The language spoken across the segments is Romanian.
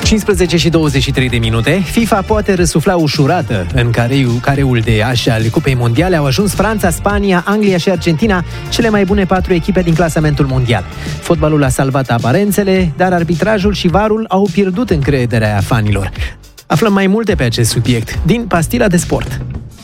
15 și 23 de minute. FIFA poate răsufla ușurată. În careul de H al Cupei Mondiale au ajuns Franța, Spania, Anglia și Argentina, cele mai bune 4 echipe din clasamentul mondial. Fotbalul a salvat aparențele, dar arbitrajul și VAR-ul au pierdut încrederea fanilor. Aflăm mai multe pe acest subiect din Pastila de Sport.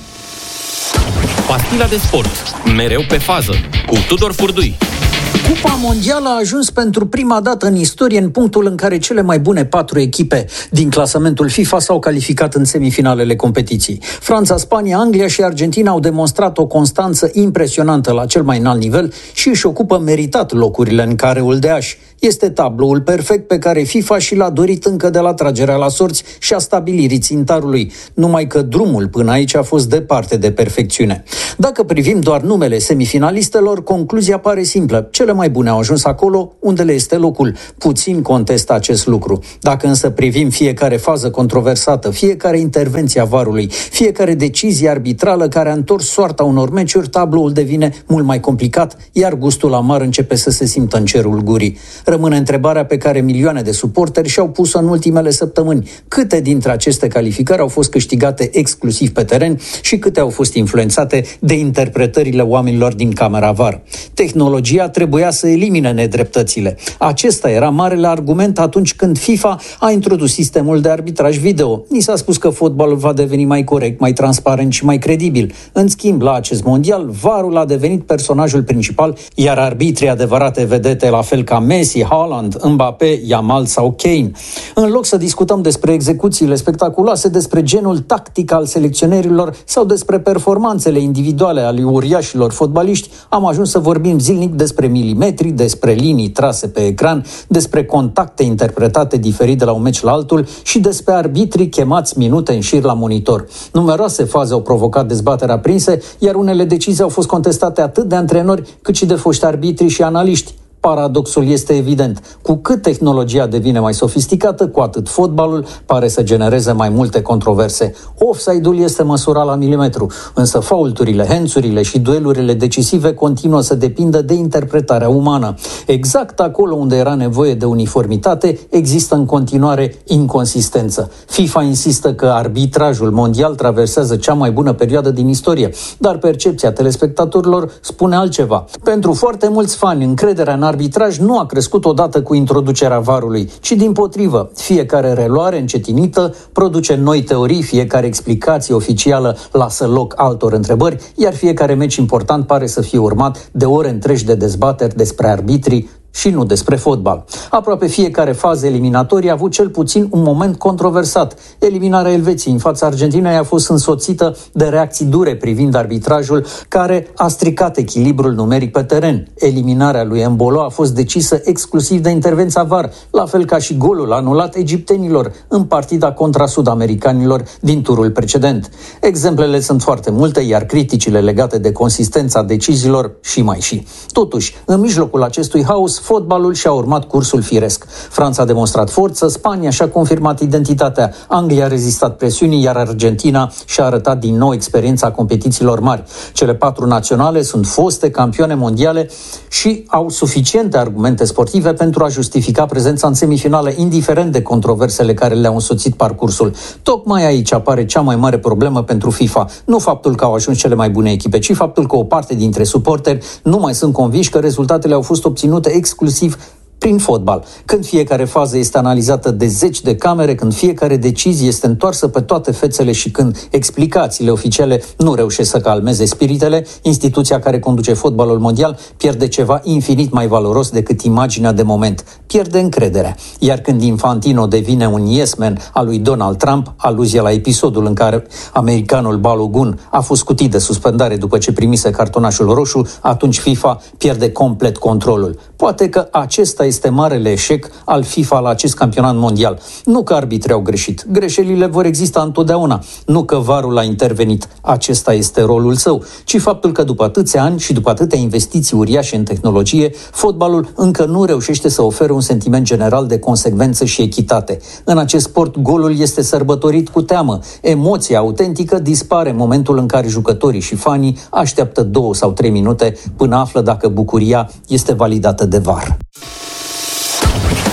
Pastila de Sport. Mereu pe fază. Cu Tudor Furdui. Cupa Mondială a ajuns pentru prima dată în istorie în punctul în care cele mai bune 4 echipe din clasamentul FIFA s-au calificat în semifinalele competiției. Franța, Spania, Anglia și Argentina au demonstrat o constanță impresionantă la cel mai înalt nivel și își ocupă meritat locurile în careul de H. Este tabloul perfect pe care FIFA și l-a dorit încă de la tragerea la sorți și a stabilirii țintarului, numai că drumul până aici a fost departe de perfecțiune. Dacă privim doar numele semifinalistelor, concluzia pare simplă. Cele mai bune au ajuns acolo unde le este locul. Puțin contestă acest lucru. Dacă însă privim fiecare fază controversată, fiecare intervenție a VAR-ului, fiecare decizie arbitrală care a întors soarta unor meciuri, tabloul devine mult mai complicat, iar gustul amar începe să se simtă în cerul gurii. Rămâne întrebarea pe care milioane de suporteri și-au pus-o în ultimele săptămâni. Câte dintre aceste calificări au fost câștigate exclusiv pe teren și câte au fost influențate de interpretările oamenilor din camera VAR? Tehnologia trebuia să elimine nedreptățile. Acesta era marele argument atunci când FIFA a introdus sistemul de arbitraj video. Ni s-a spus că fotbalul va deveni mai corect, mai transparent și mai credibil. În schimb, la acest mondial, VAR-ul a devenit personajul principal, iar arbitrii adevărate vedete, la fel ca Messi, Haaland, Mbappé, Yamal sau Kane. În loc să discutăm despre execuțiile spectaculoase, despre genul tactic al selecționerilor sau despre performanțele individuale ale uriașilor fotbaliști, am ajuns să vorbim zilnic despre milimetri, despre linii trase pe ecran, despre contacte interpretate diferit de la un meci la altul și despre arbitrii chemați minute în șir la monitor. Numeroase faze au provocat dezbateri aprinse, iar unele decizii au fost contestate atât de antrenori cât și de foști arbitri și analiști. Paradoxul este evident. Cu cât tehnologia devine mai sofisticată, cu atât fotbalul pare să genereze mai multe controverse. Offside-ul este măsurat la milimetru, însă faulturile, hands-urile și duelurile decisive continuă să depindă de interpretarea umană. Exact acolo unde era nevoie de uniformitate, există în continuare inconsistență. FIFA insistă că arbitrajul mondial traversează cea mai bună perioadă din istorie, dar percepția telespectatorilor spune altceva. Pentru foarte mulți fani, încrederea în arbitraj nu a crescut odată cu introducerea VAR-ului, ci dimpotrivă. Fiecare reluare încetinită produce noi teorii, fiecare explicație oficială lasă loc altor întrebări, iar fiecare meci important pare să fie urmat de ore întregi de dezbateri despre arbitrii și nu despre fotbal. Aproape fiecare fază eliminatorie a avut cel puțin un moment controversat. Eliminarea Elveției în fața Argentinei a fost însoțită de reacții dure privind arbitrajul, care a stricat echilibrul numeric pe teren. Eliminarea lui Embolo a fost decisă exclusiv de intervenția VAR, la fel ca și golul anulat egiptenilor în partida contra sud-americanilor din turul precedent. Exemplele sunt foarte multe, iar criticile legate de consistența deciziilor și mai și. Totuși, în mijlocul acestui haos, fotbalul și-a urmat cursul firesc. Franța a demonstrat forță, Spania și-a confirmat identitatea, Anglia a rezistat presiunii, iar Argentina și-a arătat din nou experiența competițiilor mari. Cele 4 naționale sunt foste campioane mondiale și au suficiente argumente sportive pentru a justifica prezența în semifinale, indiferent de controversele care le-au însoțit parcursul. Tocmai aici apare cea mai mare problemă pentru FIFA. Nu faptul că au ajuns cele mai bune echipe, ci faptul că o parte dintre suporteri nu mai sunt convinși că rezultatele au fost obținute exclusiv prin fotbal. Când fiecare fază este analizată de zeci de camere, când fiecare decizie este întoarsă pe toate fețele și când explicațiile oficiale nu reușesc să calmeze spiritele, instituția care conduce fotbalul mondial pierde ceva infinit mai valoros decât imaginea de moment. Pierde încrederea. Iar când Infantino devine un yes man al lui Donald Trump, aluzie la episodul în care americanul Balogun a fost scutit de suspendare după ce primise cartonașul roșu, atunci FIFA pierde complet controlul. Poate că acesta este marele eșec al FIFA la acest campionat mondial. Nu că arbitrii au greșit. Greșelile vor exista întotdeauna. Nu că VAR-ul a intervenit. Acesta este rolul său. Ci faptul că după atâția ani și după atâtea investiții uriașe în tehnologie, fotbalul încă nu reușește să ofere un sentiment general de consecvență și echitate. În acest sport, golul este sărbătorit cu teamă. Emoția autentică dispare în momentul în care jucătorii și fanii așteaptă 2 sau 3 minute până află dacă bucuria este validată de VAR.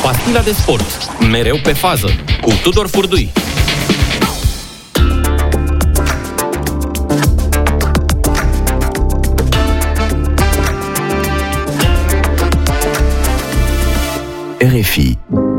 Pastila de sport. Mereu pe fază. Cu Tudor Furdui. RFI.